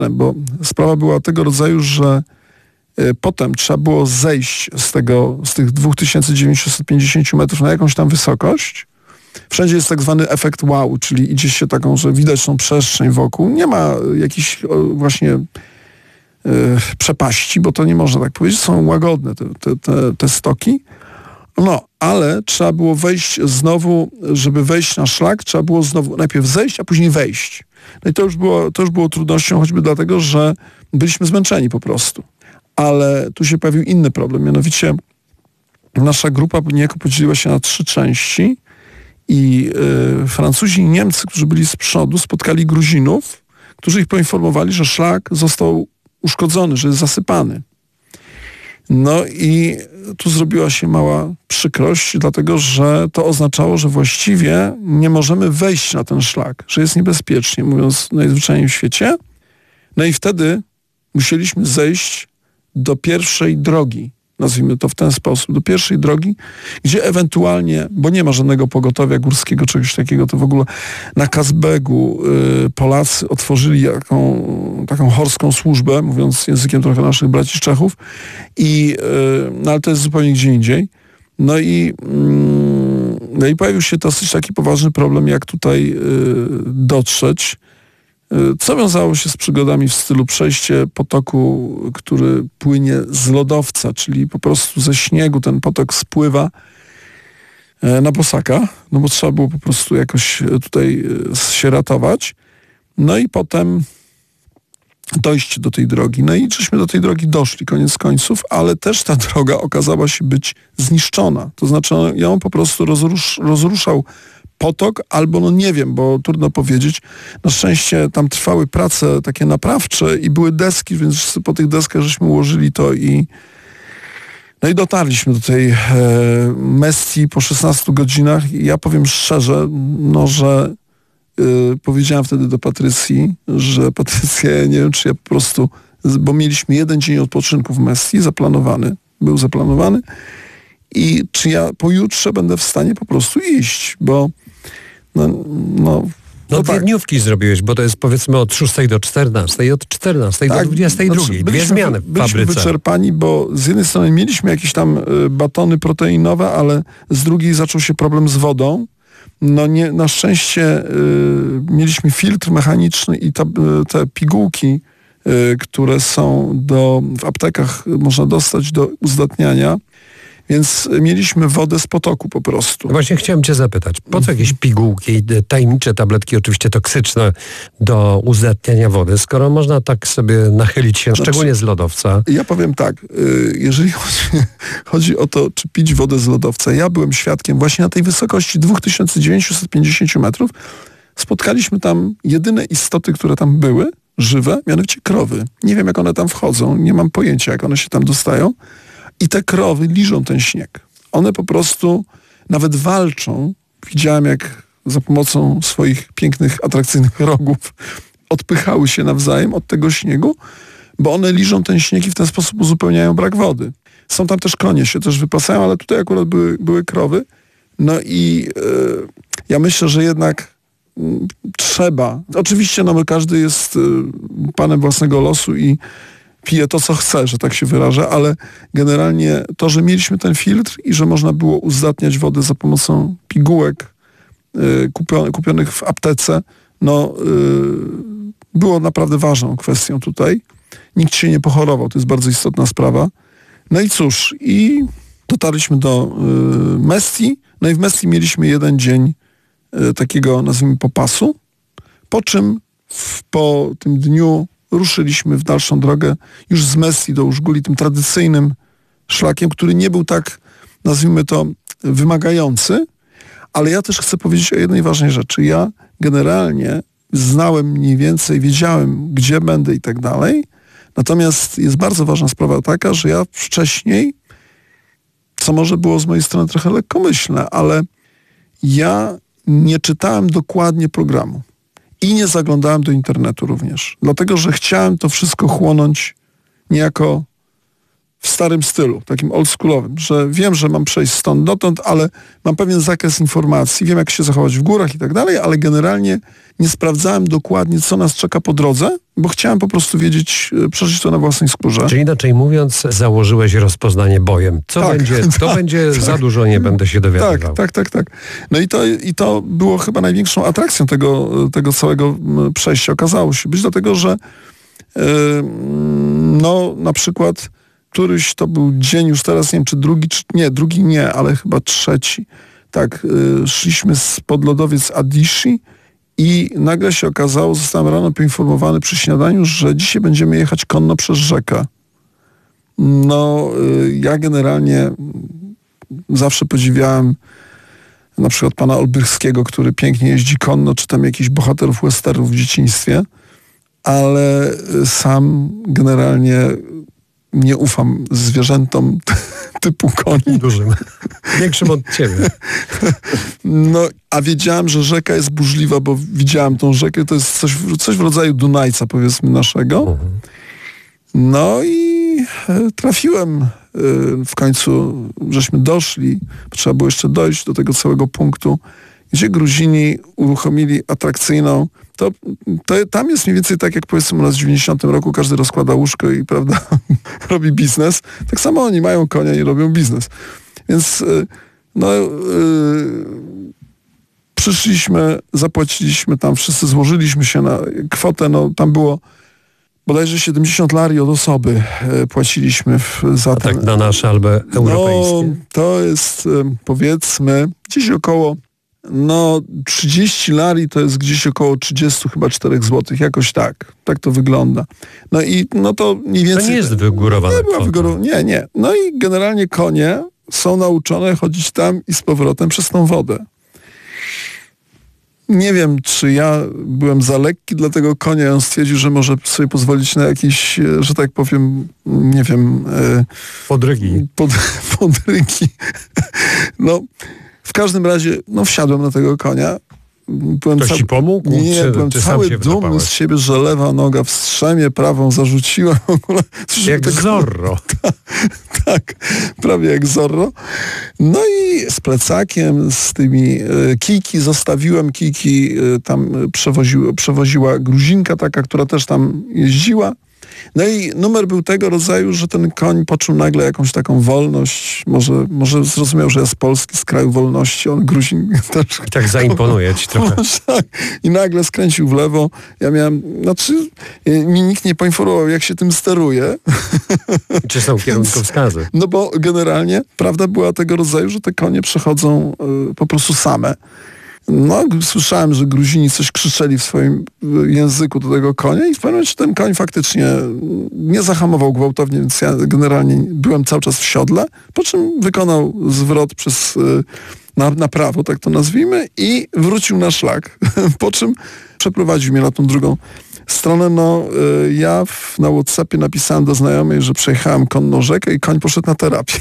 bo sprawa była tego rodzaju, że potem trzeba było zejść z tych 2950 metrów na jakąś tam wysokość. Wszędzie jest tak zwany efekt wow, czyli idzie się taką, że widać tą przestrzeń wokół. Nie ma jakichś właśnie przepaści, bo to nie można tak powiedzieć. Są łagodne te stoki. No, ale trzeba było wejść znowu, żeby wejść na szlak, trzeba było znowu najpierw zejść, a później wejść. No i to już było trudnością, choćby dlatego, że byliśmy zmęczeni po prostu. Ale tu się pojawił inny problem, mianowicie nasza grupa niejako podzieliła się na 3 części i Francuzi i Niemcy, którzy byli z przodu, spotkali Gruzinów, którzy ich poinformowali, że szlak został uszkodzony, że jest zasypany. No i tu zrobiła się mała przykrość, dlatego że to oznaczało, że właściwie nie możemy wejść na ten szlak, że jest niebezpiecznie, mówiąc najzwyczajniej w świecie. No i wtedy musieliśmy zejść do pierwszej drogi, nazwijmy to w ten sposób, do pierwszej drogi, gdzie ewentualnie, bo nie ma żadnego pogotowia górskiego, czegoś takiego, to w ogóle na Kazbegu Polacy otworzyli taką chorską służbę, mówiąc językiem trochę naszych braci z Czechów, no ale to jest zupełnie gdzie indziej. No i pojawił się dosyć taki poważny problem, jak tutaj dotrzeć, co wiązało się z przygodami w stylu przejście potoku, który płynie z lodowca, czyli po prostu ze śniegu ten potok spływa na bosaka, no bo trzeba było po prostu jakoś tutaj się ratować. No i potem dojść do tej drogi. No i żeśmy do tej drogi doszli, koniec końców, ale też ta droga okazała się być zniszczona. To znaczy ją po prostu rozruszał potok, albo no nie wiem, bo trudno powiedzieć. Na szczęście tam trwały prace takie naprawcze i były deski, więc po tych deskach żeśmy ułożyli to i dotarliśmy do tej Mestii po 16 godzinach i ja powiem szczerze, no że powiedziałem wtedy do Patrycji, że Patrycja, ja nie wiem, czy ja po prostu, bo mieliśmy 1 dzień odpoczynku w Mestii był zaplanowany i czy ja pojutrze będę w stanie po prostu iść, bo No dwie dniówki zrobiłeś, bo to jest powiedzmy od 6 do 14 i od 14 do 22. Znaczy, dwie zmiany w fabryce. Byliśmy wyczerpani, bo z jednej strony mieliśmy jakieś tam batony proteinowe, ale z drugiej zaczął się problem z wodą. No nie, na szczęście mieliśmy filtr mechaniczny i te pigułki, które są w aptekach można dostać do uzdatniania, więc mieliśmy wodę z potoku po prostu. Właśnie chciałem cię zapytać, po co jakieś pigułki, tajemnicze tabletki, oczywiście toksyczne do uzdatniania wody, skoro można tak sobie nachylić się, szczególnie z lodowca? Ja powiem tak, jeżeli chodzi o to, czy pić wodę z lodowca, ja byłem świadkiem właśnie na tej wysokości 2950 metrów, spotkaliśmy tam jedyne istoty, które tam były, żywe, mianowicie krowy. Nie wiem, jak one tam wchodzą, nie mam pojęcia, jak one się tam dostają. I te krowy liżą ten śnieg. One po prostu nawet walczą. Widziałem, jak za pomocą swoich pięknych, atrakcyjnych rogów odpychały się nawzajem od tego śniegu, bo one liżą ten śnieg i w ten sposób uzupełniają brak wody. Są tam też konie, się też wypasają, ale tutaj akurat były krowy. No i ja myślę, że jednak trzeba. Oczywiście każdy jest panem własnego losu i pije to, co chce, że tak się wyrażę, ale generalnie to, że mieliśmy ten filtr i że można było uzdatniać wodę za pomocą pigułek kupionych w aptece, było naprawdę ważną kwestią tutaj. Nikt się nie pochorował, to jest bardzo istotna sprawa. No i cóż, i dotarliśmy do Mestii, no i w Mestii mieliśmy 1 dzień takiego, nazwijmy, popasu, po czym po tym dniu ruszyliśmy w dalszą drogę już z Mestii do Użguli, tym tradycyjnym szlakiem, który nie był tak, nazwijmy to, wymagający, ale ja też chcę powiedzieć o jednej ważnej rzeczy. Ja generalnie znałem mniej więcej, wiedziałem, gdzie będę i tak dalej, natomiast jest bardzo ważna sprawa taka, że ja wcześniej, co może było z mojej strony trochę lekkomyślne, ale ja nie czytałem dokładnie programu. I nie zaglądałem do internetu również. Dlatego, że chciałem to wszystko chłonąć niejako w starym stylu, takim oldschoolowym, że wiem, że mam przejść stąd dotąd, ale mam pewien zakres informacji, wiem jak się zachować w górach i tak dalej, ale generalnie nie sprawdzałem dokładnie, co nas czeka po drodze, bo chciałem po prostu wiedzieć, przeżyć to na własnej skórze. Czyli inaczej mówiąc, założyłeś rozpoznanie bojem. Co tak, będzie, to tak, będzie tak, za dużo, nie będę się dowiadywał. Tak. No i to było chyba największą atrakcją tego całego przejścia. Okazało się być dlatego, że no na przykład któryś to był dzień, już teraz nie wiem, czy drugi nie, ale chyba trzeci. Tak, szliśmy spod lodowiec Adishi i nagle się okazało, zostałem rano poinformowany przy śniadaniu, że dzisiaj będziemy jechać konno przez rzekę. No, ja generalnie zawsze podziwiałem na przykład pana Olbrychskiego, który pięknie jeździ konno, czy tam jakichś bohaterów westernów w dzieciństwie, ale sam generalnie nie ufam zwierzętom typu koni. Dużym. Większym od ciebie. No, a wiedziałem, że rzeka jest burzliwa, bo widziałem tą rzekę, to jest coś w rodzaju Dunajca, powiedzmy, naszego. No i trafiłem w końcu, żeśmy doszli, trzeba było jeszcze dojść do tego całego punktu, gdzie Gruzini uruchomili atrakcyjną, to tam jest mniej więcej tak, jak powiedzmy u nas w 90 roku, każdy rozkłada łóżko i prawda, robi biznes. Tak samo oni mają konia i robią biznes. Więc przyszliśmy, zapłaciliśmy tam, wszyscy złożyliśmy się na kwotę, no tam było bodajże 70 lari od osoby płaciliśmy za ten... tak na nasze albo europejskie? No, to jest powiedzmy gdzieś około 30 lari to jest gdzieś około 30 chyba 4 zł, jakoś tak. Tak to wygląda. No i to mniej więcej... To nie jest wygórowane. Nie. No i generalnie konie są nauczone chodzić tam i z powrotem przez tą wodę. Nie wiem, czy ja byłem za lekki dla tego konia i on stwierdził, że może sobie pozwolić na jakieś, że tak powiem, nie wiem... Podrygi. Podrygi. No, w każdym razie, wsiadłem na tego konia. Ktoś ci pomógł? Nie, byłem cały dumny z siebie, że lewa noga w strzemie, prawą zarzuciłem. W ogóle, jak Zorro. Tak, prawie jak Zorro. No i z plecakiem, z tymi kijki, zostawiłem kijki, tam przewoziła Gruzinka taka, która też tam jeździła. No i numer był tego rodzaju, że ten koń poczuł nagle jakąś taką wolność. Może zrozumiał, że ja z Polski, z kraju wolności, on Gruzin też. I tak zaimponuje ci trochę. Tak. I nagle skręcił w lewo. Ja miałem, mi nikt nie poinformował, jak się tym steruje. Czy są kierunkowskazy? No bo generalnie prawda była tego rodzaju, że te konie przechodzą po prostu same. No, słyszałem, że Gruzini coś krzyczeli w swoim języku do tego konia i w pewnym momencie ten koń faktycznie nie zahamował gwałtownie, więc ja generalnie byłem cały czas w siodle, po czym wykonał zwrot na prawo, tak to nazwijmy, i wrócił na szlak, po czym przeprowadził mnie na tą drugą stronę. Ja na WhatsAppie napisałem do znajomej, że przejechałem konną rzekę i koń poszedł na terapię.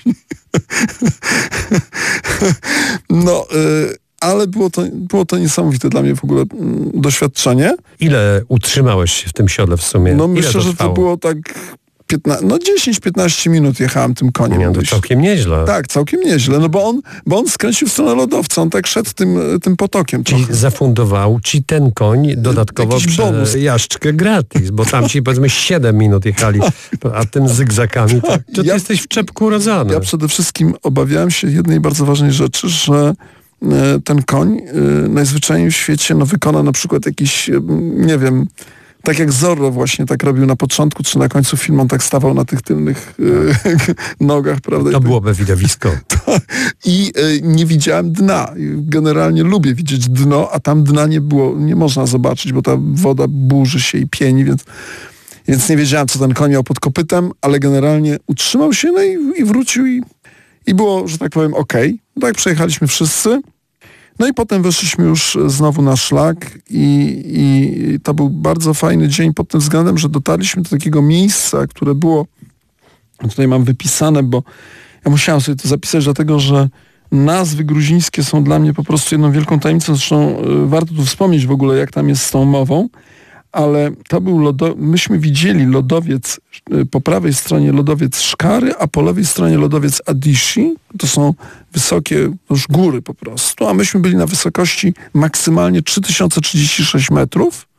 Ale było to niesamowite dla mnie w ogóle doświadczenie. Ile utrzymałeś się w tym siodle w sumie? Myślę, że to było tak 10-15 minut jechałem tym koniem. Nie, to całkiem nieźle. Tak, całkiem nieźle, bo on skręcił w stronę lodowca, on tak szedł tym potokiem. Czyli zafundował ci ten koń dodatkowo jażdżkę gratis, bo tam ci powiedzmy 7 minut jechali, a tym zygzakami, to ty jesteś w czepku urodzony. Ja przede wszystkim obawiałem się jednej bardzo ważnej rzeczy, że ten koń najzwyczajniej w świecie wykona na przykład jakiś, nie wiem, tak jak Zorro właśnie tak robił na początku, czy na końcu filmu, on tak stawał na tych tylnych nogach, prawda? To byłoby widowisko. I nie widziałem dna. Generalnie lubię widzieć dno, a tam dna nie można zobaczyć, bo ta woda burzy się i pieni, więc nie wiedziałem, co ten koń miał pod kopytem, ale generalnie utrzymał się, i wrócił i było, że tak powiem, okej. Tak przejechaliśmy wszyscy. No i potem weszliśmy już znowu na szlak i to był bardzo fajny dzień pod tym względem, że dotarliśmy do takiego miejsca, które było, tutaj mam wypisane, bo ja musiałem sobie to zapisać, dlatego że nazwy gruzińskie są dla mnie po prostu jedną wielką tajemnicą, zresztą warto tu wspomnieć w ogóle, jak tam jest z tą mową, ale to był myśmy widzieli lodowiec, po prawej stronie lodowiec Szkary, a po lewej stronie lodowiec Adishi. To są wysokie już góry po prostu, a myśmy byli na wysokości maksymalnie 3036 metrów.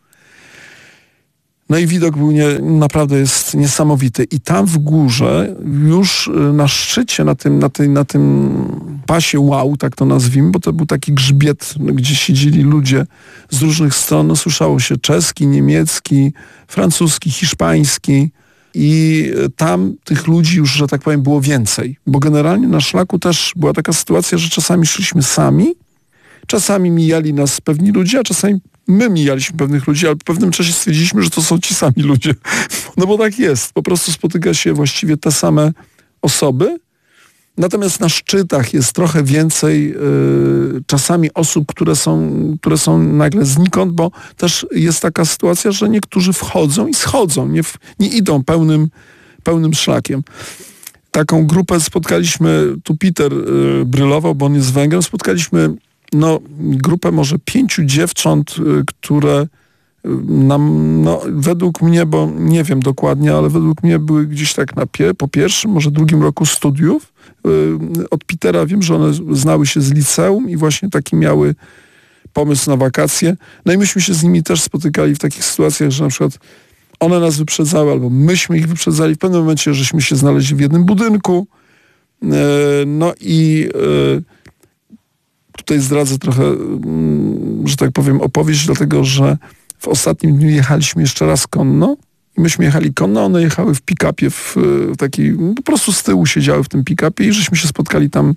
No i widok był naprawdę jest niesamowity. I tam w górze, już na szczycie, na tym pasie wow, tak to nazwijmy, bo to był taki grzbiet, gdzie siedzieli ludzie z różnych stron. No, słyszało się czeski, niemiecki, francuski, hiszpański. I tam tych ludzi już, że tak powiem, było więcej. Bo generalnie na szlaku też była taka sytuacja, że czasami szliśmy sami, czasami mijali nas pewni ludzie, a czasami my mijaliśmy pewnych ludzi, ale w pewnym czasie stwierdziliśmy, że to są ci sami ludzie. No bo tak jest. Po prostu spotyka się właściwie te same osoby. Natomiast na szczytach jest trochę więcej czasami osób, które są nagle znikąd, bo też jest taka sytuacja, że niektórzy wchodzą i schodzą, nie idą pełnym szlakiem. Taką grupę spotkaliśmy, tu Peter brylował, bo on jest Węgrem, spotkaliśmy grupę może 5 dziewcząt, które nam, według mnie, bo nie wiem dokładnie, ale według mnie były gdzieś tak po pierwszym, może drugim roku studiów. Od Petera wiem, że one znały się z liceum i właśnie taki miały pomysł na wakacje. No i myśmy się z nimi też spotykali w takich sytuacjach, że na przykład one nas wyprzedzały, albo myśmy ich wyprzedzali. W pewnym momencie, żeśmy się znaleźli w jednym budynku. No i tutaj zdradzę trochę, że tak powiem, opowieść, dlatego że w ostatnim dniu jechaliśmy jeszcze raz konno. I myśmy jechali konno, one jechały w pick-upie, w takiej, po prostu z tyłu siedziały w tym pick-upie i żeśmy się spotkali tam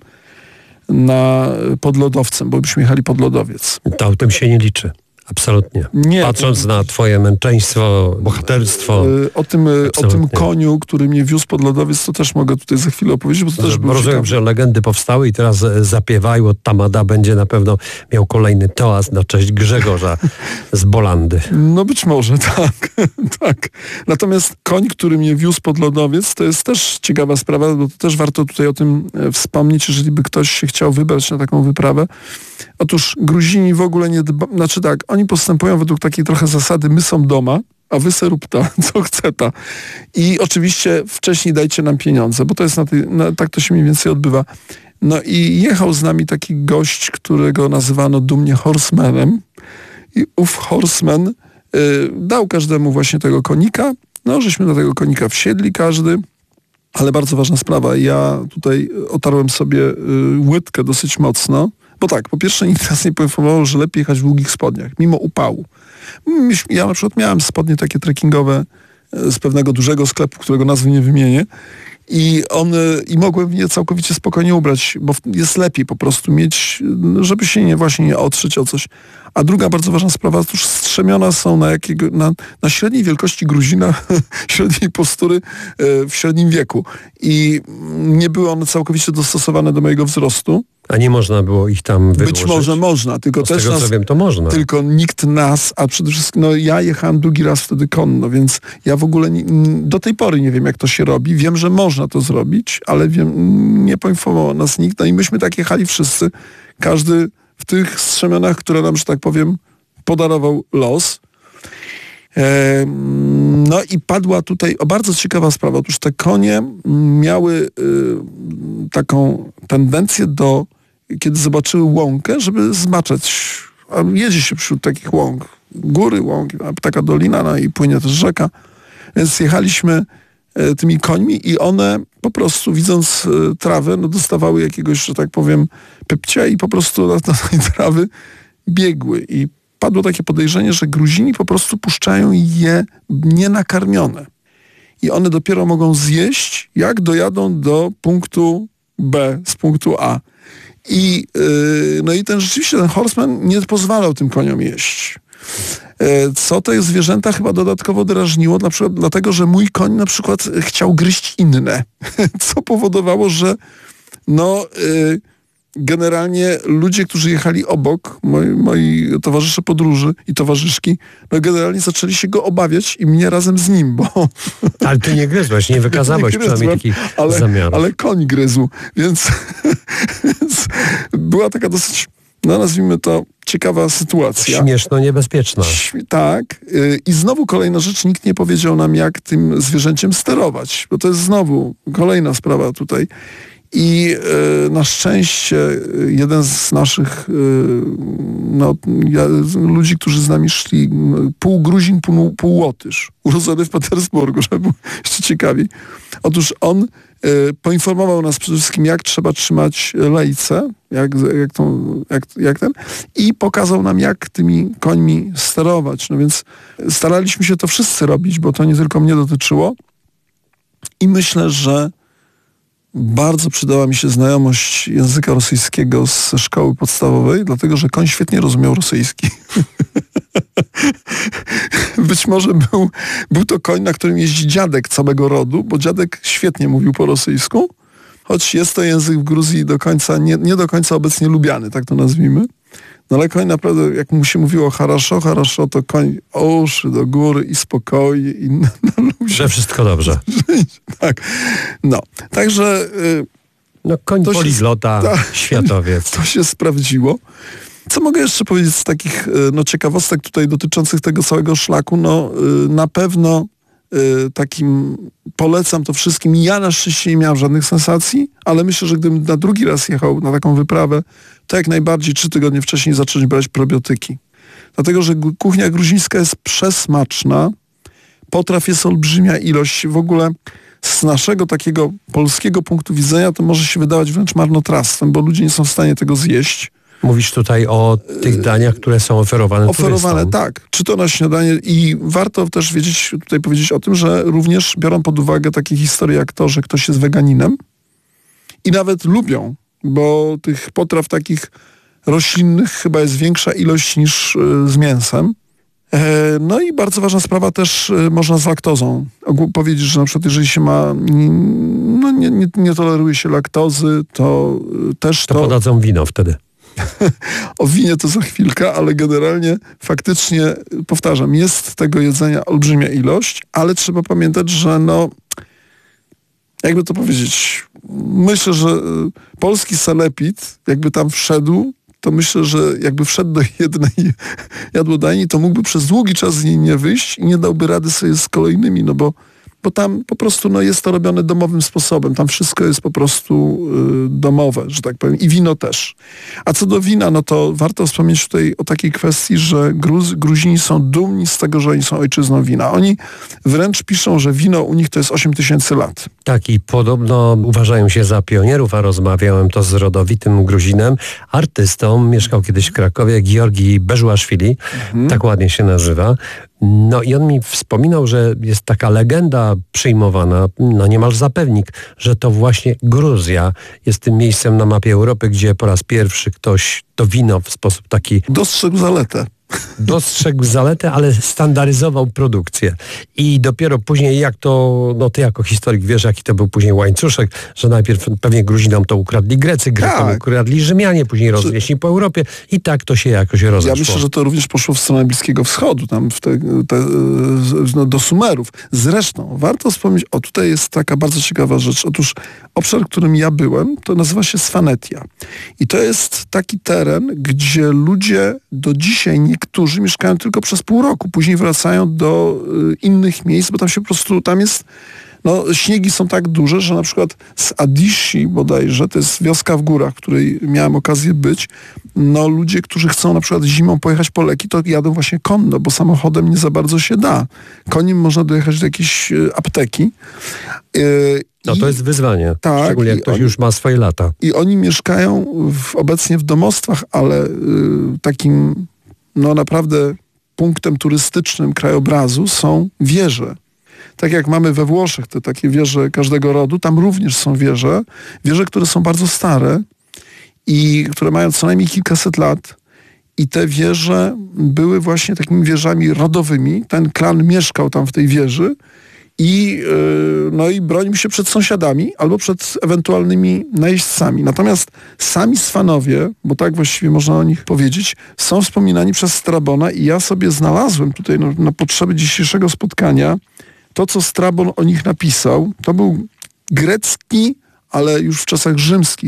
pod lodowcem, bo byśmy jechali pod lodowiec. To autem się nie liczy. Absolutnie. Nie, patrząc na twoje męczeństwo, bohaterstwo. O tym koniu, który mnie wiózł pod lodowiec, to też mogę tutaj za chwilę opowiedzieć, bo to też było rozumiem, że legendy powstały i teraz zapiewają. Tamada będzie na pewno miał kolejny toast na cześć Grzegorza z Bolandy. No być może, tak. Tak. Natomiast koń, który mnie wiózł pod lodowiec, to jest też ciekawa sprawa, bo to też warto tutaj o tym wspomnieć, jeżeli by ktoś się chciał wybrać na taką wyprawę. Otóż Gruzini w ogóle nie dbają, znaczy tak, oni postępują według takiej trochę zasady my są doma, a wy se rób ta, co chce ta. I oczywiście wcześniej dajcie nam pieniądze, bo to jest tak to się mniej więcej odbywa. No i jechał z nami taki gość, którego nazywano dumnie Horsemanem i ów Horseman dał każdemu właśnie tego konika. No, żeśmy do tego konika wsiedli każdy, ale bardzo ważna sprawa, ja tutaj otarłem sobie łydkę dosyć mocno, bo tak, po pierwsze nikt nas nie poinformował, że lepiej jechać w długich spodniach, mimo upału. Ja na przykład miałem spodnie takie trekkingowe z pewnego dużego sklepu, którego nazwy nie wymienię i mogłem w nie całkowicie spokojnie ubrać, bo jest lepiej po prostu mieć, żeby się nie otrzeć o coś. A druga bardzo ważna sprawa, otóż strzemiona są na średniej wielkości Gruzina, średniej postury w średnim wieku. I nie były one całkowicie dostosowane do mojego wzrostu. A nie można było ich tam wyłożyć? Być może można, tylko też co wiem, to można. Tylko nikt nas, a przede wszystkim ja jechałem drugi raz wtedy konno, więc ja w ogóle do tej pory nie wiem, jak to się robi. Wiem, że można to zrobić, ale nie poinformował nas nikt. No i myśmy tak jechali wszyscy. Każdy w tych strzemionach, które nam, że tak powiem, podarował los. No i padła tutaj bardzo ciekawa sprawa. Otóż te konie miały taką tendencję kiedy zobaczyły łąkę, żeby zmaczać. A jedzie się wśród takich łąk. Góry, łąki, taka dolina, no i płynie też rzeka. Więc jechaliśmy tymi końmi i one po prostu widząc trawę, dostawały jakiegoś, że tak powiem, pypcia i po prostu na tej trawy biegły. I padło takie podejrzenie, że Gruzini po prostu puszczają je nienakarmione. I one dopiero mogą zjeść, jak dojadą do punktu B z punktu A. I rzeczywiście ten horseman nie pozwalał tym koniom jeść. Co te zwierzęta chyba dodatkowo drażniło, na przykład dlatego, że mój koń na przykład chciał gryźć inne, co powodowało, że generalnie ludzie, którzy jechali obok, moi towarzysze podróży i towarzyszki, generalnie zaczęli się go obawiać i mnie razem z nim, bo... Ale ty nie gryzłeś, nie wykazałeś przynajmniej takich zamiarów. Ale koń gryzł, więc była taka dosyć no nazwijmy to, ciekawa sytuacja. Śmieszno niebezpieczna. Tak. I znowu kolejna rzecz, nikt nie powiedział nam, jak tym zwierzęciem sterować, bo to jest znowu kolejna sprawa tutaj. I na szczęście jeden z naszych ludzi, którzy z nami szli, pół Gruzin, pół Łotysz, urodzony w Petersburgu, żeby było jeszcze ciekawiej. Otóż on poinformował nas przede wszystkim, jak trzeba trzymać lejce, jak ten, i pokazał nam, jak tymi końmi sterować. No więc staraliśmy się to wszyscy robić, bo to nie tylko mnie dotyczyło. I myślę, że bardzo przydała mi się znajomość języka rosyjskiego ze szkoły podstawowej, dlatego że koń świetnie rozumiał rosyjski. Być może był to koń, na którym jeździ dziadek całego rodu, bo dziadek świetnie mówił po rosyjsku, choć jest to język w Gruzji nie do końca obecnie lubiany, tak to nazwijmy. No ale koń naprawdę, jak mu się mówiło haraszo, to koń uszy do góry i spokojnie i na luzie. Że wszystko dobrze. Tak. No, także... No koń poliglota, światowiec. To się sprawdziło. Co mogę jeszcze powiedzieć z takich ciekawostek tutaj dotyczących tego całego szlaku? No na pewno takim polecam to wszystkim. Ja na szczęście nie miałem żadnych sensacji, ale myślę, że gdybym na drugi raz jechał na taką wyprawę, to jak najbardziej 3 tygodnie wcześniej zacząć brać probiotyki. Dlatego, że kuchnia gruzińska jest przesmaczna, potraw jest olbrzymia ilość. W ogóle z naszego takiego polskiego punktu widzenia to może się wydawać wręcz marnotrawstwem, bo ludzie nie są w stanie tego zjeść. Mówisz tutaj o tych daniach, które są oferowane turystom. Tak. Czy to na śniadanie i warto też powiedzieć o tym, że również biorą pod uwagę takie historie jak to, że ktoś jest weganinem i nawet lubią, bo tych potraw takich roślinnych chyba jest większa ilość niż z mięsem. No i bardzo ważna sprawa też można z laktozą powiedzieć, że na przykład jeżeli się ma, nie toleruje się laktozy, to też to podadzą wino wtedy. O winie to za chwilkę, ale generalnie faktycznie, powtarzam, jest tego jedzenia olbrzymia ilość, ale trzeba pamiętać, że jakby to powiedzieć, myślę, że polski sanepid, jakby tam wszedł, to myślę, że jakby wszedł do jednej jadłodajni, to mógłby przez długi czas z niej nie wyjść i nie dałby rady sobie z kolejnymi, bo tam po prostu jest to robione domowym sposobem. Tam wszystko jest po prostu domowe, że tak powiem. I wino też. A co do wina, no to warto wspomnieć tutaj o takiej kwestii, że Gruzini są dumni z tego, że oni są ojczyzną wina. Oni wręcz piszą, że wino u nich to jest 8000 lat. Tak, i podobno uważają się za pionierów, a rozmawiałem to z rodowitym Gruzinem, artystą, mieszkał kiedyś w Krakowie, Georgi Beżuaszwili, tak ładnie się nazywa. No i on mi wspominał, że jest taka legenda przyjmowana, niemal za pewnik, że to właśnie Gruzja jest tym miejscem na mapie Europy, gdzie po raz pierwszy ktoś to wino w sposób taki... Dostrzegł zaletę, ale standaryzował produkcję. I dopiero później, jak to, ty jako historyk wiesz, jaki to był później łańcuszek, że najpierw pewnie Gruzinom to ukradli Grecy, Grekom ukradli Rzymianie, później rozwieźli po Europie i tak to się jakoś rozeszło. Ja myślę, że to również poszło w stronę Bliskiego Wschodu, tam do Sumerów. Zresztą warto wspomnieć, tutaj jest taka bardzo ciekawa rzecz. Otóż obszar, w którym ja byłem, to nazywa się Sfanetia. I to jest taki teren, gdzie ludzie do dzisiaj niektórzy mieszkają tylko przez pół roku, później wracają do innych miejsc, bo tam się po prostu, tam jest, śniegi są tak duże, że na przykład z Adishi bodajże, to jest wioska w górach, w której miałem okazję być, ludzie, którzy chcą na przykład zimą pojechać po leki, to jadą właśnie konno, bo samochodem nie za bardzo się da. Koniem można dojechać do jakiejś apteki. To jest wyzwanie, tak, szczególnie jak ktoś już ma swoje lata. I oni mieszkają obecnie w domostwach, ale takim naprawdę punktem turystycznym krajobrazu są wieże. Tak jak mamy we Włoszech te takie wieże każdego rodu, tam również są wieże, które są bardzo stare i które mają co najmniej kilkaset lat. I te wieże były właśnie takimi wieżami rodowymi. Ten klan mieszkał tam w tej wieży i bronił się przed sąsiadami albo przed ewentualnymi najeźdźcami. Natomiast sami Sfanowie, bo tak właściwie można o nich powiedzieć, są wspominani przez Strabona i ja sobie znalazłem tutaj na potrzeby dzisiejszego spotkania to, co Strabon o nich napisał. To był grecki, ale już w czasach rzymskich,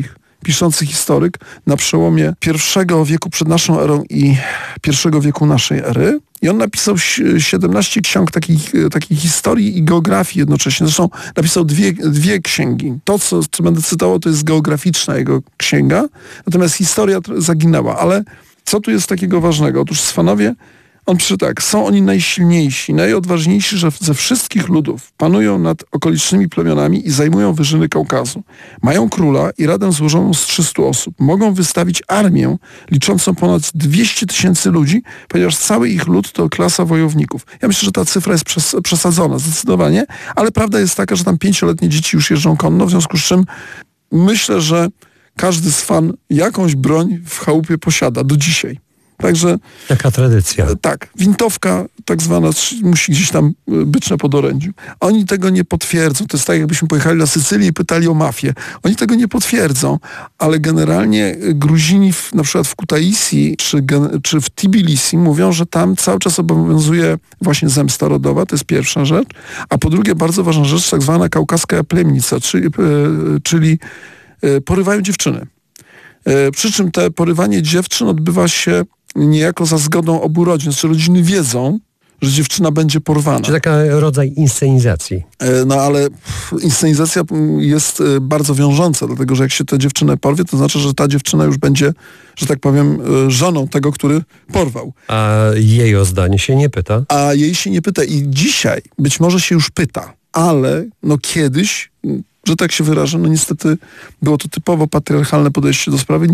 piszący historyk na przełomie I wieku przed naszą erą i I wieku naszej ery. I on napisał 17 ksiąg takich historii i geografii jednocześnie. Zresztą napisał dwie księgi. To, co będę cytował, to jest geograficzna jego księga, natomiast historia zaginęła. Ale co tu jest takiego ważnego? Otóż Sfanowie, on pisze tak, są oni najsilniejsi, najodważniejsi ze wszystkich ludów. Panują nad okolicznymi plemionami i zajmują wyżyny Kaukazu. Mają króla i radę złożoną z 300 osób. Mogą wystawić armię liczącą ponad 200 000 ludzi, ponieważ cały ich lud to klasa wojowników. Ja myślę, że ta cyfra jest przesadzona zdecydowanie, ale prawda jest taka, że tam 5-letnie dzieci już jeżdżą konno, w związku z czym myślę, że każdy Sfan jakąś broń w chałupie posiada do dzisiaj. Także taka tradycja. Tak, wintowka tak zwana musi gdzieś tam być na podorędziu. Oni tego nie potwierdzą. To jest tak, jakbyśmy pojechali na Sycylię i pytali o mafię. Oni tego nie potwierdzą, ale generalnie Gruzini na przykład w Kutaisi czy w Tbilisi mówią, że tam cały czas obowiązuje właśnie zemsta rodowa, to jest pierwsza rzecz, a po drugie bardzo ważna rzecz, tak zwana kaukaska plemnica, czyli porywają dziewczyny. Przy czym to porywanie dziewczyn odbywa się niejako za zgodą obu rodzin. Znaczy rodziny wiedzą, że dziewczyna będzie porwana. Czy taki rodzaj inscenizacji? No ale inscenizacja jest bardzo wiążąca, dlatego że jak się tę dziewczynę porwie, to znaczy, że ta dziewczyna już będzie, że tak powiem, żoną tego, który porwał. A jej o zdanie się nie pyta? A jej się nie pyta i dzisiaj być może się już pyta, ale no kiedyś, że tak się wyrażę, no niestety było to typowo patriarchalne podejście do sprawy,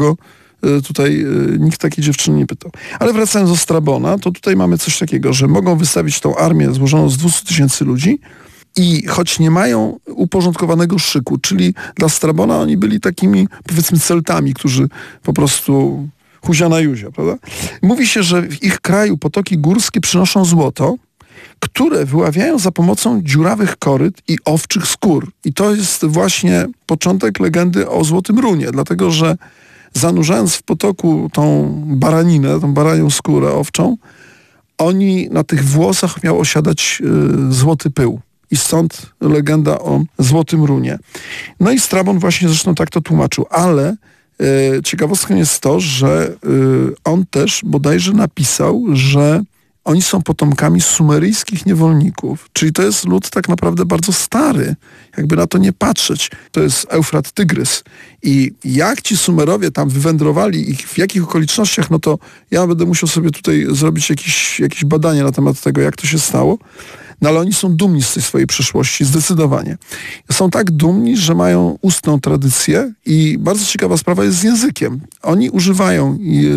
nikt takiej dziewczyny nie pytał. Ale wracając do Strabona, to tutaj mamy coś takiego, że mogą wystawić tą armię złożoną z 200 000 ludzi i choć nie mają uporządkowanego szyku, czyli dla Strabona oni byli takimi, powiedzmy, celtami, którzy po prostu huzia na juzia, prawda? Mówi się, że w ich kraju potoki górskie przynoszą złoto, które wyławiają za pomocą dziurawych koryt i owczych skór. I to jest właśnie początek legendy o Złotym Runie, dlatego że zanurzając w potoku tą baraninę, tą baranią skórę owczą, oni na tych włosach miał osiadać złoty pył. I stąd legenda o Złotym Runie. No i Strabon właśnie zresztą tak to tłumaczył, ale ciekawostką jest to, że on też bodajże napisał, że oni są potomkami sumeryjskich niewolników, czyli to jest lud tak naprawdę bardzo stary, jakby na to nie patrzeć. To jest Eufrat, Tygrys. I jak ci Sumerowie tam wywędrowali i w jakich okolicznościach, no to ja będę musiał sobie tutaj zrobić jakieś badanie na temat tego, jak to się stało. No ale oni są dumni z tej swojej przeszłości, zdecydowanie. Są tak dumni, że mają ustną tradycję i bardzo ciekawa sprawa jest z językiem. Oni używają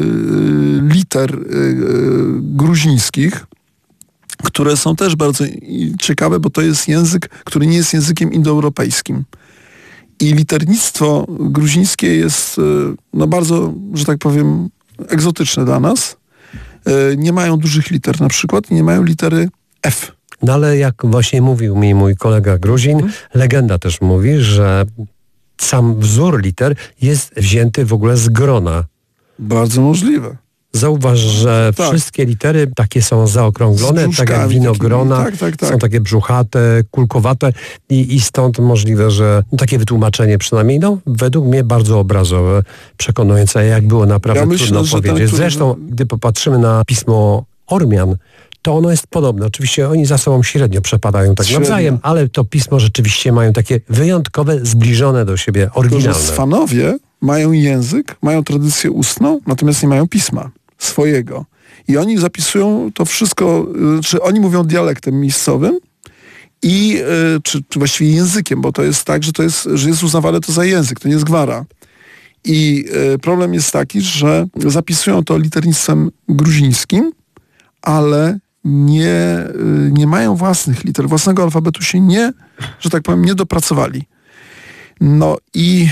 liter gruzińskich, które są też bardzo ciekawe, bo to jest język, który nie jest językiem indoeuropejskim. I liternictwo gruzińskie jest no bardzo, że tak powiem, egzotyczne dla nas. Nie mają dużych liter na przykład, nie mają litery F. No ale jak właśnie mówił mi mój kolega Gruzin, legenda też mówi, że sam wzór liter jest wzięty w ogóle z grona. Bardzo możliwe. Zauważ, że wszystkie litery takie są zaokrąglone, tak jak winogrona, są takie brzuchate, kulkowate i stąd możliwe, że takie wytłumaczenie przynajmniej, no według mnie bardzo obrazowe, przekonujące, jak było naprawdę trudno powiedzieć. Zresztą, gdy popatrzymy na pismo Ormian, to ono jest podobne. Oczywiście oni za sobą średnio przepadają tak nawzajem, ale to pismo rzeczywiście mają takie wyjątkowe, zbliżone do siebie, oryginalne. Tylko, że Sfanowie mają język, mają tradycję ustną, natomiast nie mają pisma swojego. I oni zapisują to wszystko, czy oni mówią dialektem miejscowym i czy właściwie językiem, bo to jest tak, że jest uznawane to za język, to nie jest gwara. I problem jest taki, że zapisują to liternictwem gruzińskim, ale nie mają własnych liter, własnego alfabetu się że tak powiem, nie dopracowali. No i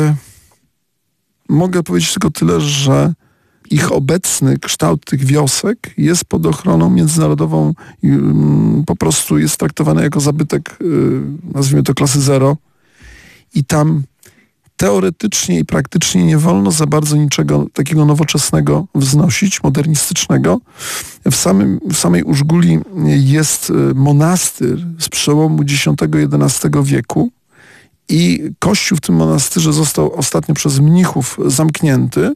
mogę powiedzieć tylko tyle, że ich obecny kształt tych wiosek jest pod ochroną międzynarodową, po prostu jest traktowany jako zabytek, nazwijmy to klasy 0 i tam teoretycznie i praktycznie nie wolno za bardzo niczego takiego nowoczesnego wznosić, modernistycznego. W samej Użguli jest monastyr z przełomu X-XI wieku I kościół w tym monastyrze został ostatnio przez mnichów zamknięty,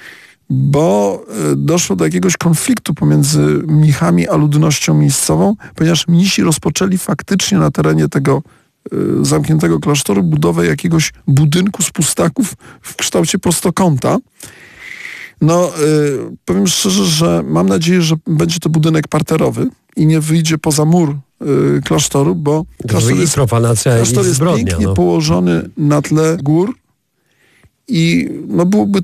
bo doszło do jakiegoś konfliktu pomiędzy mnichami a ludnością miejscową, ponieważ mnisi rozpoczęli faktycznie na terenie tego zamkniętego klasztoru budowę jakiegoś budynku z pustaków w kształcie prostokąta. No, powiem szczerze, że mam nadzieję, że będzie to budynek parterowy i nie wyjdzie poza mur klasztoru, bo klasztor jest pięknie położony na tle gór i no byłoby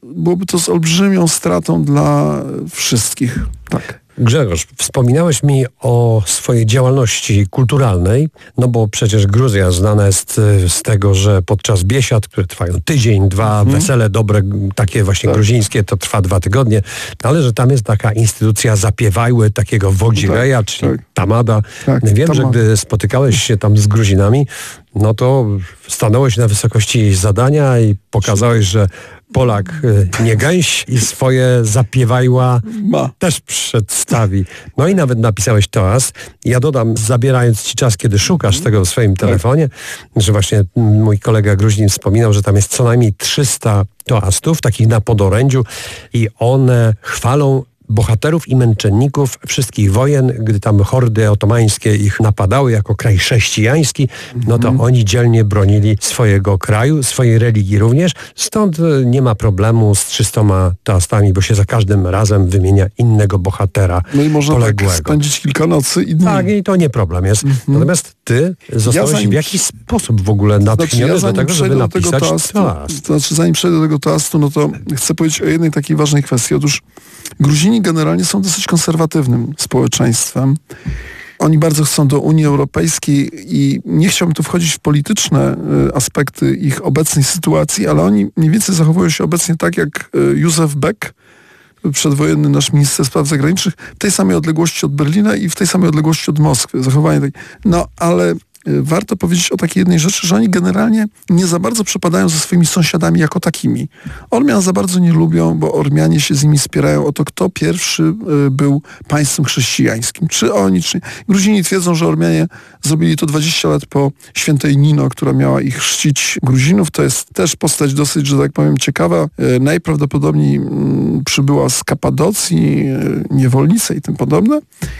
to z olbrzymią stratą dla wszystkich. Tak. Grzegorz, wspominałeś mi o swojej działalności kulturalnej, no bo przecież Gruzja znana jest z tego, że podczas biesiad, które trwają tydzień, dwa, wesele dobre, takie właśnie gruzińskie, to trwa 2 tygodnie, ale że tam jest taka instytucja Zapiewajły, takiego Wodzireja, czyli Tamada. Wiem, że gdy spotykałeś się tam z Gruzinami, no to stanąłeś na wysokości zadania i pokazałeś, że Polak nie gęś i swoje Zapiewajła też przedstawi. No i nawet napisałeś toast. Ja dodam, zabierając ci czas, kiedy szukasz tego w swoim telefonie, że właśnie mój kolega Gruzin wspominał, że tam jest co najmniej 300 toastów, takich na podorędziu i one chwalą bohaterów i męczenników wszystkich wojen, gdy tam hordy otomańskie ich napadały jako kraj chrześcijański, no to oni dzielnie bronili swojego kraju, swojej religii również. Stąd nie ma problemu z 300 toastami, bo się za każdym razem wymienia innego bohatera no i można poległego. Tak spędzić kilka nocy i dni. Tak, i to nie problem jest. Natomiast ty zostałeś w jakiś sposób w ogóle natchniony do tego, żeby napisać toast. Zanim przejdę do tego toastu, no to chcę powiedzieć o jednej takiej ważnej kwestii. Otóż Gruzini generalnie są dosyć konserwatywnym społeczeństwem. Oni bardzo chcą do Unii Europejskiej i nie chciałbym tu wchodzić w polityczne aspekty ich obecnej sytuacji, ale oni mniej więcej zachowują się obecnie tak jak Józef Beck, przedwojenny nasz minister spraw zagranicznych, w tej samej odległości od Berlina i w tej samej odległości od Moskwy. Zachowanie tej... No, ale warto powiedzieć o takiej jednej rzeczy, że oni generalnie nie za bardzo przepadają ze swoimi sąsiadami jako takimi. Ormian za bardzo nie lubią, bo Ormianie się z nimi spierają o to, kto pierwszy był państwem chrześcijańskim. Czy oni, czy nie. Gruzini twierdzą, że Ormianie zrobili to 20 lat po świętej Nino, która miała ich chrzcić Gruzinów. To jest też postać dosyć, że tak powiem, ciekawa. Najprawdopodobniej przybyła z Kapadocji, niewolnice i tym podobne.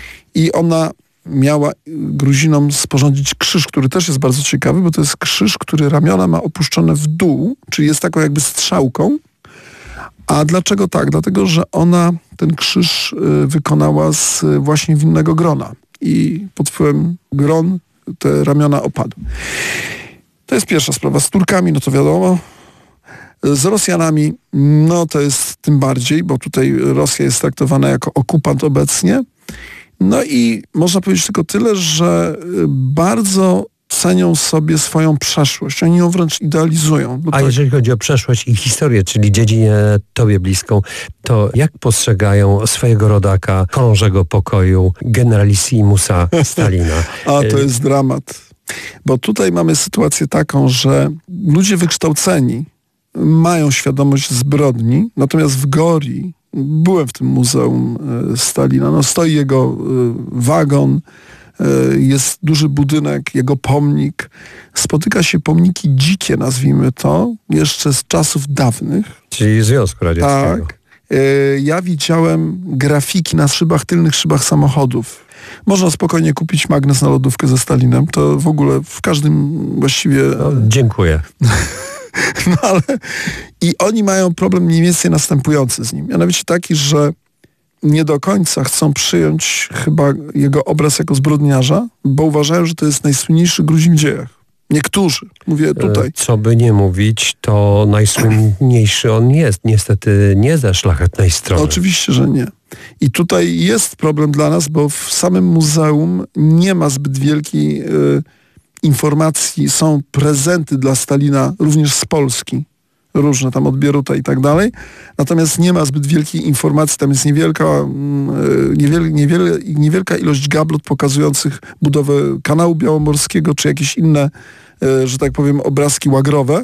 I ona miała Gruzinom sporządzić krzyż, który też jest bardzo ciekawy, bo to jest krzyż, który ramiona ma opuszczone w dół, czyli jest taką jakby strzałką. A dlaczego tak? Dlatego, że ona ten krzyż wykonała z właśnie winnego grona i pod wpływem gron te ramiona opadły. To jest pierwsza sprawa. Z Turkami, no to wiadomo. Z Rosjanami, no to jest tym bardziej, bo tutaj Rosja jest traktowana jako okupant obecnie. No i można powiedzieć tylko tyle, że bardzo cenią sobie swoją przeszłość. Oni ją wręcz idealizują. A jeżeli chodzi o przeszłość i historię, czyli dziedzinę tobie bliską, to jak postrzegają swojego rodaka, krążego pokoju, generalissimusa Stalina? A to jest dramat. Bo tutaj mamy sytuację taką, że ludzie wykształceni mają świadomość zbrodni, natomiast w Gorii, byłem w tym muzeum Stalina, no stoi jego wagon, jest duży budynek, jego pomnik. Spotyka się pomniki dzikie, nazwijmy to, jeszcze z czasów dawnych. Czyli Związku Radzieckiego. Tak. Ja widziałem grafiki na szybach, tylnych szybach samochodów. Można spokojnie kupić magnes na lodówkę ze Stalinem. To w ogóle w każdym właściwie... No, dziękuję. No ale i oni mają problem mniej więcej następujący z nim. Mianowicie taki, że nie do końca chcą przyjąć chyba jego obraz jako zbrodniarza, bo uważają, że to jest najsłynniejszy Gruzin w dziejach. Niektórzy, mówię tutaj. Co by nie mówić, to najsłynniejszy on jest. Niestety nie ze szlachetnej strony. Oczywiście, że nie. I tutaj jest problem dla nas, bo w samym muzeum nie ma zbyt wielkiej informacji. Są prezenty dla Stalina również z Polski. Różne tam od Bieruta i tak dalej. Natomiast nie ma zbyt wielkiej informacji. Tam jest niewielka ilość gablot pokazujących budowę kanału białomorskiego, czy jakieś inne, że tak powiem, obrazki łagrowe.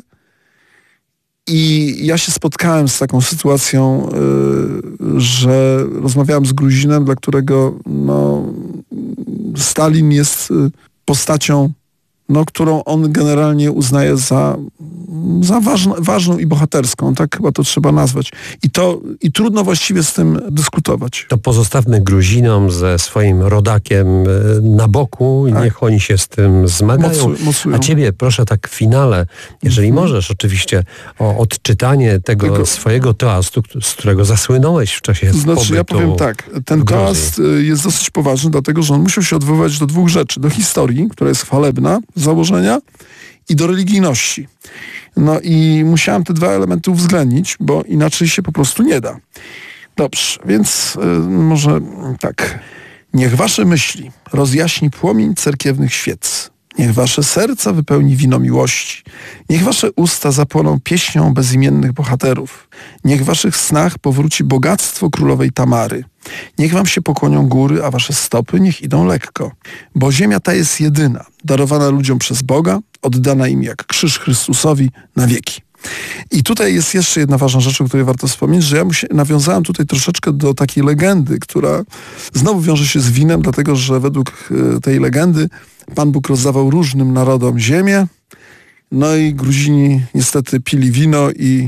I ja się spotkałem z taką sytuacją, że rozmawiałem z Gruzinem, dla którego no, Stalin jest postacią no, którą on generalnie uznaje za ważną i bohaterską. Tak chyba to trzeba nazwać. I trudno właściwie z tym dyskutować. To pozostawmy Gruzinom ze swoim rodakiem na boku i niech oni się z tym zmagają. Mocują. A ciebie proszę tak w finale, jeżeli możesz oczywiście, o odczytanie tego swojego toastu, z którego zasłynąłeś w czasie pobytu. Ja powiem tak, ten toast jest dosyć poważny, dlatego że on musiał się odwoływać do dwóch rzeczy. Do historii, która jest chwalebna z założenia, i do religijności. No i musiałem te dwa elementy uwzględnić, bo inaczej się po prostu nie da. Dobrze, więc może tak. Niech wasze myśli rozjaśni płomień cerkiewnych świec. Niech wasze serca wypełni wino miłości. Niech wasze usta zapłoną pieśnią bezimiennych bohaterów. Niech w waszych snach powróci bogactwo królowej Tamary. Niech wam się pokłonią góry, a wasze stopy niech idą lekko. Bo ziemia ta jest jedyna, darowana ludziom przez Boga, oddana im jak krzyż Chrystusowi na wieki. I tutaj jest jeszcze jedna ważna rzecz, o której warto wspomnieć, że ja nawiązałem tutaj troszeczkę do takiej legendy, która znowu wiąże się z winem, dlatego że według tej legendy Pan Bóg rozdawał różnym narodom ziemię, no i Gruzini niestety pili wino i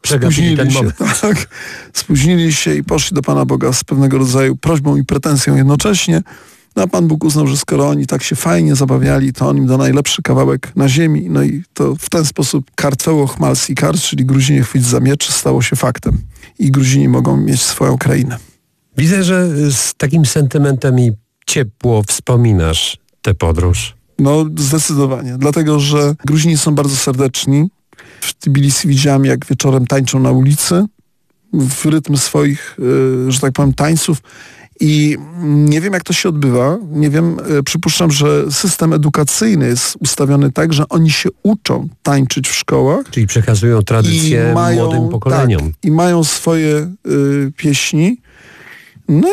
spóźnili się i poszli do Pana Boga z pewnego rodzaju prośbą i pretensją jednocześnie. No a Pan Bóg uznał, że skoro oni tak się fajnie zabawiali, to on im da najlepszy kawałek na ziemi. No i to w ten sposób Kartweło Chmalski Kar, czyli Gruzini chwyć za miecz, stało się faktem. I Gruzini mogą mieć swoją krainę. Widzę, że z takim sentymentem i ciepło wspominasz tę podróż. No zdecydowanie, dlatego że Gruzini są bardzo serdeczni. W Tbilisi widziałem, jak wieczorem tańczą na ulicy w rytm swoich, że tak powiem, tańców. I nie wiem, jak to się odbywa. Nie wiem, przypuszczam, że system edukacyjny jest ustawiony tak, że oni się uczą tańczyć w szkołach. Czyli przekazują tradycję młodym pokoleniom. Tak, i mają swoje pieśni. No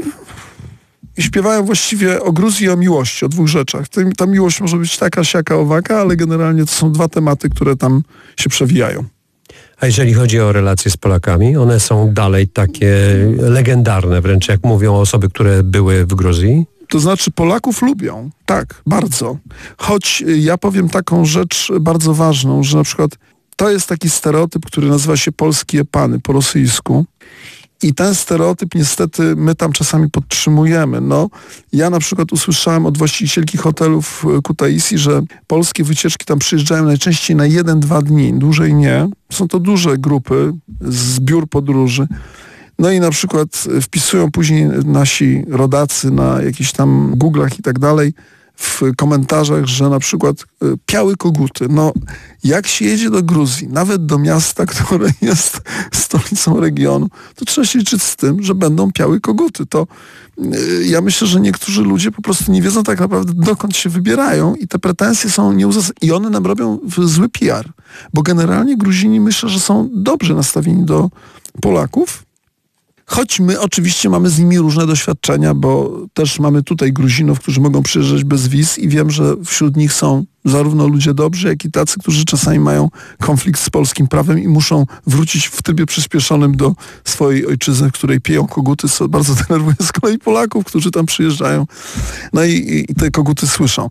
i śpiewają właściwie o Gruzji i o miłości, o dwóch rzeczach. Ta miłość może być taka, siaka, owaka, ale generalnie to są dwa tematy, które tam się przewijają. A jeżeli chodzi o relacje z Polakami, one są dalej takie legendarne, wręcz jak mówią osoby, które były w Gruzji? To znaczy Polaków lubią, tak, bardzo. Choć ja powiem taką rzecz bardzo ważną, że na przykład to jest taki stereotyp, który nazywa się polskie pany po rosyjsku. I ten stereotyp niestety my tam czasami podtrzymujemy. No, ja na przykład usłyszałem od właścicielki hotelu w Kutaisi, że polskie wycieczki tam przyjeżdżają najczęściej na 1-2 dni, dłużej nie. Są to duże grupy z biur podróży. No i na przykład wpisują później nasi rodacy na jakichś tam Google'ach i tak dalej w komentarzach, że na przykład piały koguty. No, jak się jedzie do Gruzji, nawet do miasta, które jest stolicą regionu, to trzeba się liczyć z tym, że będą piały koguty. To ja myślę, że niektórzy ludzie po prostu nie wiedzą tak naprawdę, dokąd się wybierają i te pretensje są nieuzasadnione. I one nam robią zły PR, bo generalnie Gruzini myślę, że są dobrze nastawieni do Polaków. Choć my oczywiście mamy z nimi różne doświadczenia, bo też mamy tutaj Gruzinów, którzy mogą przyjeżdżać bez wiz i wiem, że wśród nich są zarówno ludzie dobrzy, jak i tacy, którzy czasami mają konflikt z polskim prawem i muszą wrócić w trybie przyspieszonym do swojej ojczyzny, w której pieją koguty, co bardzo denerwuje z kolei Polaków, którzy tam przyjeżdżają. No i te koguty słyszą.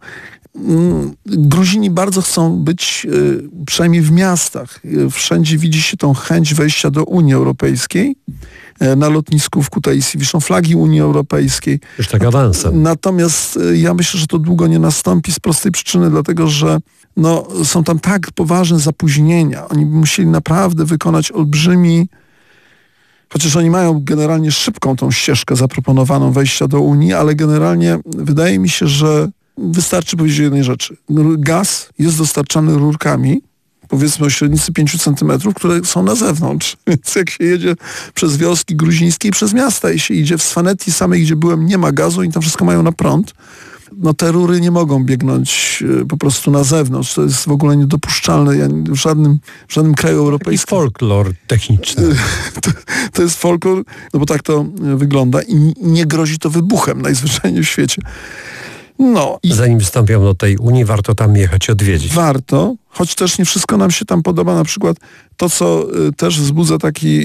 Gruzini bardzo chcą być przynajmniej w miastach. Wszędzie widzi się tą chęć wejścia do Unii Europejskiej. Na lotnisku w Kutaisi wiszą flagi Unii Europejskiej. Już tak awansem. Natomiast ja myślę, że to długo nie nastąpi z prostej przyczyny, dlatego że są tam tak poważne zapóźnienia. Oni by musieli naprawdę wykonać olbrzymi, chociaż oni mają generalnie szybką tą ścieżkę zaproponowaną wejścia do Unii, ale generalnie wydaje mi się, że wystarczy powiedzieć o jednej rzeczy. Gaz jest dostarczany rurkami, powiedzmy o średnicy 5 cm, które są na zewnątrz. Więc jak się jedzie przez wioski gruzińskie i przez miasta i się idzie w Sfanetii samej, gdzie byłem, nie ma gazu i tam wszystko mają na prąd, no te rury nie mogą biegnąć po prostu na zewnątrz. To jest w ogóle niedopuszczalne. Ja w żadnym kraju europejskim. Taki folklor techniczny. To jest folklor, no bo tak to wygląda i nie grozi to wybuchem najzwyczajniej w świecie. No. Zanim wstąpią do tej Unii, warto tam jechać odwiedzić. Warto, choć też nie wszystko nam się tam podoba. Na przykład to, co też wzbudza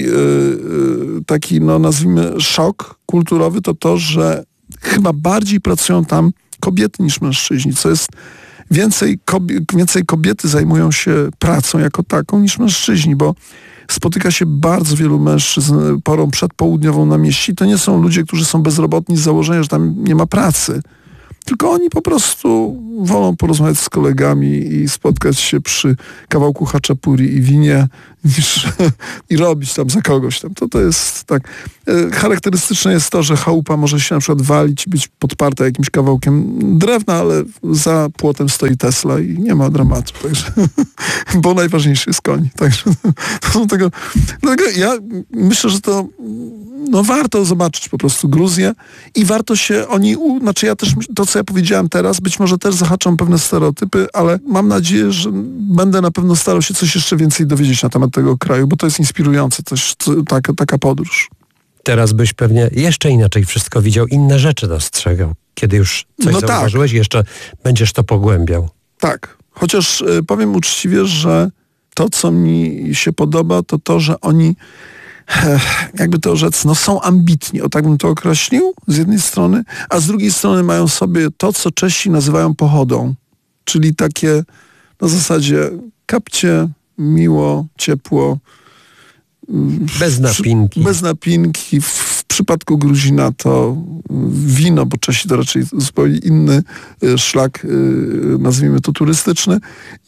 taki no nazwijmy szok kulturowy, to, że chyba bardziej pracują tam kobiety niż mężczyźni, co jest więcej kobiety zajmują się pracą jako taką niż mężczyźni, bo spotyka się bardzo wielu mężczyzn porą przedpołudniową na mieście. To nie są ludzie, którzy są bezrobotni z założenia, że tam nie ma pracy. Tylko oni po prostu wolą porozmawiać z kolegami i spotkać się przy kawałku haczapuri i winie i robić tam za kogoś tam. To jest tak. Charakterystyczne jest to, że chałupa może się na przykład walić i być podparta jakimś kawałkiem drewna, ale za płotem stoi Tesla i nie ma dramatu. Także, bo najważniejszy jest koń. Także dlatego ja myślę, że to warto zobaczyć po prostu Gruzję i warto się ja też to, co ja powiedziałem teraz, być może też zahaczam pewne stereotypy, ale mam nadzieję, że będę na pewno starał się coś jeszcze więcej dowiedzieć na temat tego kraju, bo to jest inspirujące, taka podróż. Teraz byś pewnie jeszcze inaczej wszystko widział, inne rzeczy dostrzegał. Kiedy już coś zauważyłeś, jeszcze będziesz to pogłębiał. Tak, chociaż powiem uczciwie, że to, co mi się podoba, to to, że oni jakby to rzec, są ambitni, o tak bym to określił, z jednej strony, a z drugiej strony mają sobie to, co Czesi nazywają pochodą, czyli takie na zasadzie kapcie, miło, ciepło. Bez napinki. Bez napinki. W przypadku Gruzina to wino, bo Czesi to raczej zupełnie inny szlak, nazwijmy to turystyczny.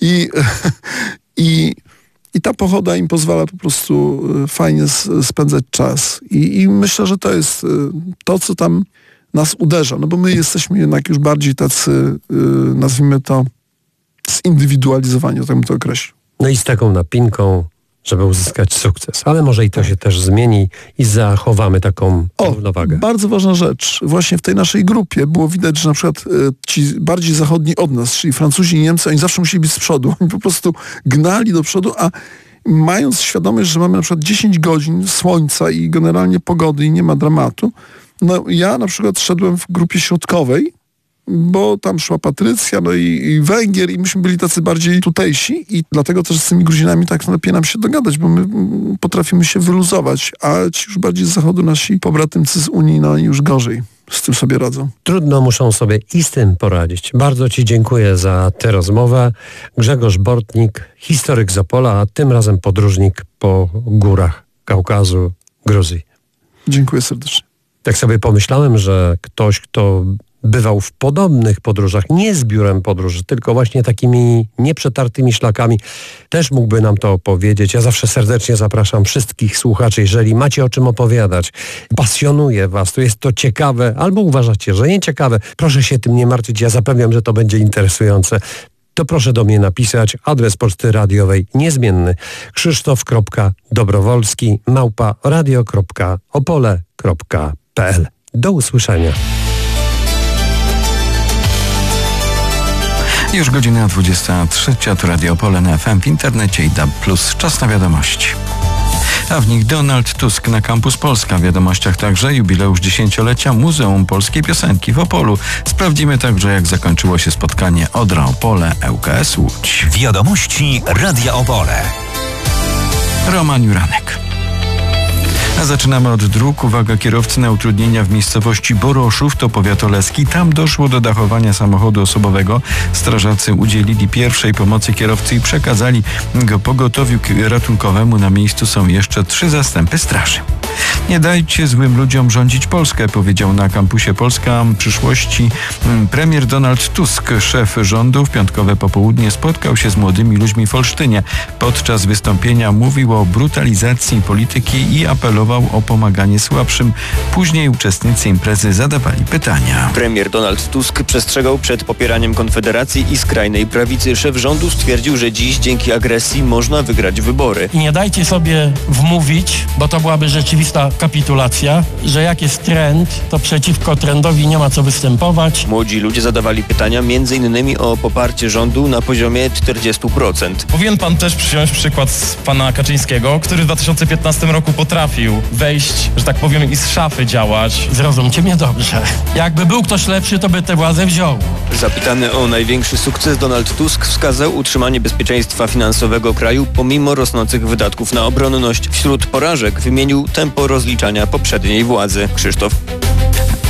I ta pochoda im pozwala po prostu fajnie spędzać czas. I myślę, że to jest to, co tam nas uderza. No bo my jesteśmy jednak już bardziej tacy, nazwijmy to, zindywidualizowani, tak bym to określił. No i z taką napinką, żeby uzyskać sukces. Ale może i to się też zmieni i zachowamy taką równowagę. Bardzo ważna rzecz. Właśnie w tej naszej grupie było widać, że na przykład ci bardziej zachodni od nas, czyli Francuzi i Niemcy, oni zawsze musieli być z przodu. Oni po prostu gnali do przodu, a mając świadomość, że mamy na przykład 10 godzin słońca i generalnie pogody i nie ma dramatu, ja na przykład szedłem w grupie środkowej, bo tam szła Patrycja, i Węgier i myśmy byli tacy bardziej tutejsi i dlatego też z tymi Gruzinami tak lepiej nam się dogadać, bo my potrafimy się wyluzować, a ci już bardziej z zachodu, nasi pobratymcy z Unii, oni już gorzej z tym sobie radzą. Trudno muszą sobie i z tym poradzić. Bardzo Ci dziękuję za tę rozmowę. Grzegorz Bortnik, historyk z Opola, a tym razem podróżnik po górach Kaukazu, Gruzji. Dziękuję serdecznie. Tak sobie pomyślałem, że ktoś, kto bywał w podobnych podróżach, nie z biurem podróży, tylko właśnie takimi nieprzetartymi szlakami, też mógłby nam to opowiedzieć. Ja zawsze serdecznie zapraszam wszystkich słuchaczy, jeżeli macie o czym opowiadać, pasjonuje was, to jest to ciekawe, albo uważacie, że nie ciekawe, proszę się tym nie martwić, ja zapewniam, że to będzie interesujące. To proszę do mnie napisać. Adres poczty radiowej niezmienny krzysztof.dobrowolski@radio.opole.pl. Do usłyszenia. Już godzina 23, to Radio Opole na FM w internecie i DAB+. Czas na wiadomości. A w nich Donald Tusk na Campus Polska. W wiadomościach także jubileusz 10-lecia Muzeum Polskiej Piosenki w Opolu. Sprawdzimy także, jak zakończyło się spotkanie Odra Opole ŁKS Łódź. Wiadomości Radia Opole. Roman Juranek. A zaczynamy od dróg. Uwaga, kierowcy na utrudnienia w miejscowości Boroszów, to powiat oleski. Tam doszło do dachowania samochodu osobowego. Strażacy udzielili pierwszej pomocy kierowcy i przekazali go pogotowiu ratunkowemu. Na miejscu są jeszcze 3 zastępy straży. Nie dajcie złym ludziom rządzić Polskę, powiedział na kampusie Polska przyszłości premier Donald Tusk. Szef rządu w piątkowe popołudnie spotkał się z młodymi ludźmi w Olsztynie. Podczas wystąpienia mówił o brutalizacji polityki i apelował o pomaganie słabszym. Później uczestnicy imprezy zadawali pytania. Premier Donald Tusk przestrzegał przed popieraniem Konfederacji i skrajnej prawicy. Szef rządu stwierdził, że dziś dzięki agresji można wygrać wybory. I nie dajcie sobie wmówić, bo to byłaby rzeczywista kapitulacja, że jak jest trend, to przeciwko trendowi nie ma co występować. Młodzi ludzie zadawali pytania m.in. o poparcie rządu na poziomie 40%. Powinien pan też przyjąć przykład z pana Kaczyńskiego, który w 2015 roku potrafił wejść, że tak powiem, i z szafy działać. Zrozumcie mnie dobrze. Jakby był ktoś lepszy, to by tę władzę wziął. Zapytany o największy sukces, Donald Tusk wskazał utrzymanie bezpieczeństwa finansowego kraju pomimo rosnących wydatków na obronność. Wśród porażek wymienił tempo rozliczania poprzedniej władzy. Krzysztof.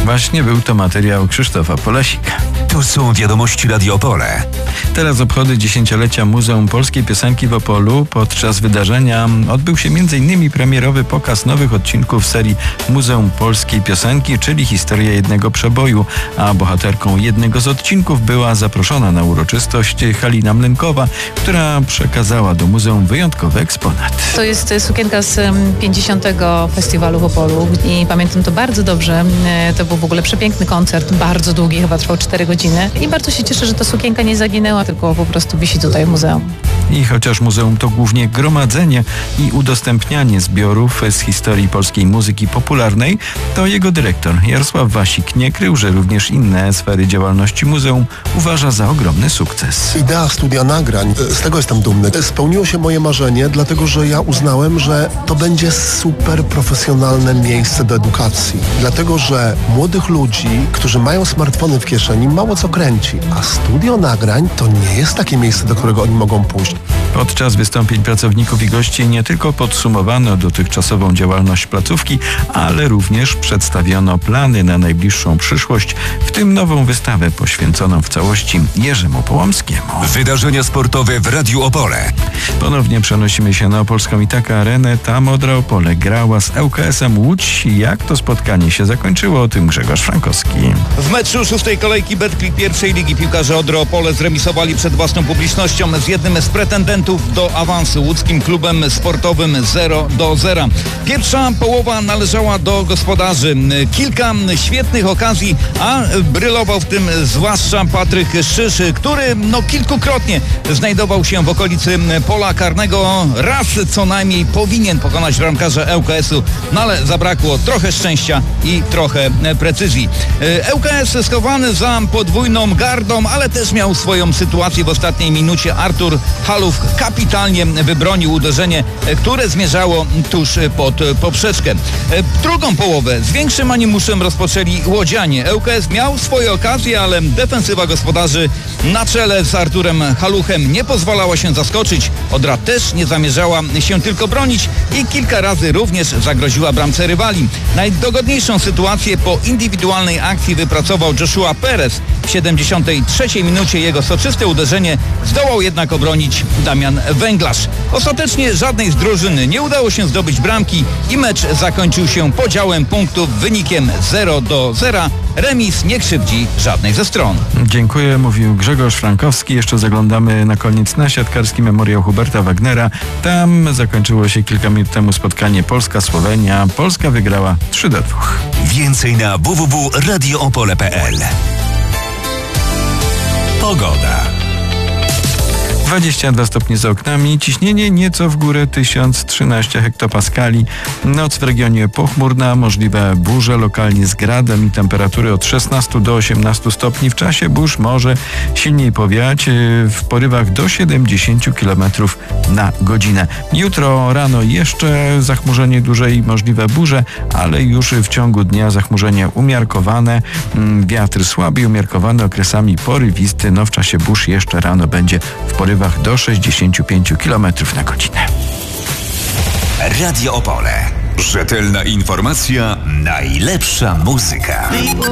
Właśnie był to materiał Krzysztofa Polesika. Tu są wiadomości Radio Opole. Teraz obchody 10-lecia Muzeum Polskiej Piosenki w Opolu. Podczas wydarzenia odbył się m.in. premierowy pokaz nowych odcinków serii Muzeum Polskiej Piosenki, czyli Historia jednego przeboju, a bohaterką jednego z odcinków była zaproszona na uroczystość Halina Mlynkowa, która przekazała do muzeum wyjątkowy eksponat. To jest sukienka z 50. festiwalu w Opolu i pamiętam to bardzo dobrze. To był w ogóle przepiękny koncert, bardzo długi, chyba trwał 4 godziny i bardzo się cieszę, że ta sukienka nie zaginęła, tylko po prostu wisi tutaj w muzeum. I chociaż muzeum to głównie gromadzenie i udostępnianie zbiorów z historii polskiej muzyki popularnej, to jego dyrektor Jarosław Wasik nie krył, że również inne sfery działalności muzeum uważa za ogromny sukces. Idea studia nagrań, z tego jestem dumny. Spełniło się moje marzenie, dlatego że ja uznałem, że to będzie super profesjonalne miejsce do edukacji. Dlatego, że młodych ludzi, którzy mają smartfony w kieszeni, mało co kręci. A studio nagrań to nie jest takie miejsce, do którego oni mogą pójść. Podczas wystąpień pracowników i gości nie tylko podsumowano dotychczasową działalność placówki, ale również przedstawiono plany na najbliższą przyszłość, w tym nową wystawę poświęconą w całości Jerzemu Połomskiemu. Wydarzenia sportowe w Radiu Opole. Ponownie przenosimy się na Opolską Itaka Arenę. Tam Odra Opole grała z ŁKS-em Łódź. Jak to spotkanie się zakończyło, o tym Grzegorz Frankowski. W meczu 6. kolejki Betclic pierwszej ligi piłkarze Odry Opole zremisowali przed własną publicznością z jednym z pretendentów do awansu, łódzkim klubem sportowym 0-0. Pierwsza połowa należała do gospodarzy. Kilka świetnych okazji, a brylował w tym zwłaszcza Patryk Szysz, który kilkukrotnie znajdował się w okolicy pola karnego. Raz co najmniej powinien pokonać bramkarza ŁKS-u, ale zabrakło trochę szczęścia i trochę precyzji. ŁKS schowany za podwójną gardą, ale też miał swoją sytuację w ostatniej minucie. Artur Halów kapitalnie wybronił uderzenie, które zmierzało tuż pod poprzeczkę. Drugą połowę z większym animuszem rozpoczęli łodzianie. ŁKS miał swoje okazje, ale defensywa gospodarzy na czele z Arturem Haluchem nie pozwalała się zaskoczyć. Odra też nie zamierzała się tylko bronić i kilka razy również zagroziła bramce rywali. Najdogodniejszą sytuację po indywidualnej akcji wypracował Joshua Perez. W 73 minucie jego soczyste uderzenie zdołał jednak obronić Damian Węglarz. Ostatecznie żadnej z drużyn nie udało się zdobyć bramki i mecz zakończył się podziałem punktów wynikiem 0-0. Remis nie krzywdzi żadnej ze stron. Dziękuję, mówił Grzegorz Frankowski. Jeszcze zaglądamy na koniec na siatkarski memoriał Huberta Wagnera. Tam zakończyło się kilka minut temu spotkanie Polska-Słowenia. Polska wygrała 3-2. Więcej na www.radioopole.pl. Pogoda. 22 stopnie za oknami, ciśnienie nieco w górę 1013 hektopaskali. Noc w regionie pochmurna, możliwe burze lokalnie z gradem i temperatury od 16 do 18 stopni. W czasie burz może silniej powiać w porywach do 70 km na godzinę. Jutro rano jeszcze zachmurzenie duże i możliwe burze, ale już w ciągu dnia zachmurzenie umiarkowane, wiatr słaby i umiarkowany, okresami porywisty. W czasie burz jeszcze rano będzie w porywach do 65 km na godzinę. Radio Opole. Rzetelna informacja, najlepsza muzyka.